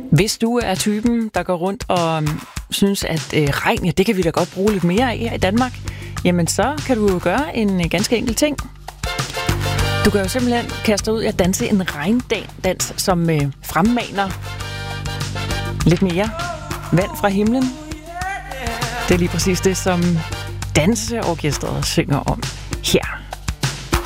Hvis du er typen, der går rundt og synes, at regn, ja, det kan vi da godt bruge lidt mere af i Danmark, jamen så kan du jo gøre en ganske enkel ting. Du kan jo simpelthen kaste dig ud og danse en regndans, som fremmaner lidt mere vand fra himlen. Det er lige præcis det, som danseorkestret synger om her.